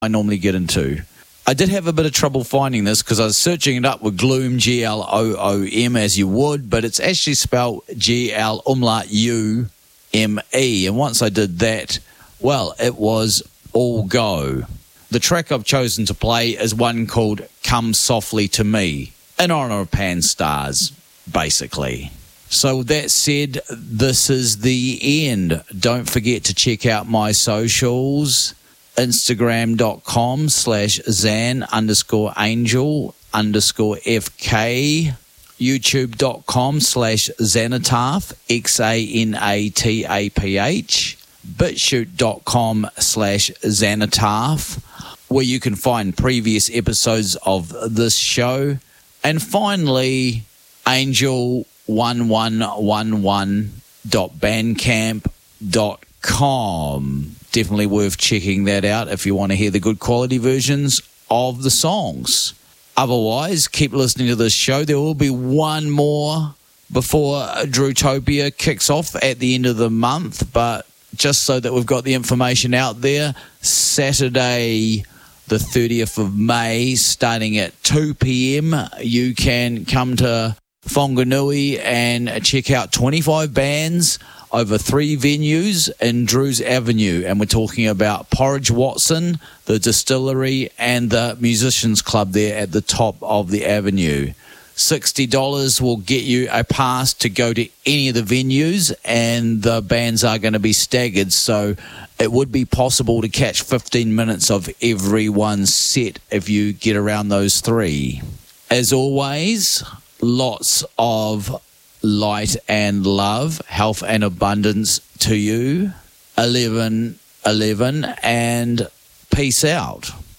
I normally get into. I did have a bit of trouble finding this because I was searching it up with Gloom, Gloom, as you would, but it's actually spelled GLUME. And once I did that, well, it was all go. The track I've chosen to play is one called Come Softly to Me, in honor of Pan Stars, basically. So with that said, this is the end. Don't forget to check out my socials. Instagram.com/Zan_Angel_FK, YouTube.com/Xanataph, XANATAPH, BitChute.com/Xanataph, where you can find previous episodes of this show. And finally, angel1111.bandcamp.com. Definitely worth checking that out if you want to hear the good quality versions of the songs. Otherwise, keep listening to this show. There will be one more before Drewtopia kicks off at the end of the month, but just so that we've got the information out there, Saturday the 30th of May, starting at 2 p.m, you can come to Whanganui and check out 25 bands over 3 venues in Drews Avenue. And we're talking about Porridge Watson, the Distillery, and the Musicians Club there at the top of the avenue. $60 will get you a pass to go to any of the venues, and the bands are going to be staggered, so it would be possible to catch 15 minutes of everyone's set if you get around those 3. As always, lots of light and love, health and abundance to you. 11/11, and peace out.